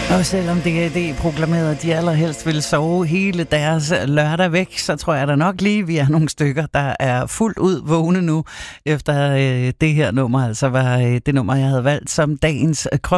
Og selvom DAD proklamerede, at de allerhelst ville sove hele deres lørdag væk, så tror jeg da nok lige, vi er nogle stykker, der er fuldt ud vågne nu, efter det her nummer, altså var det nummer, jeg havde valgt som dagens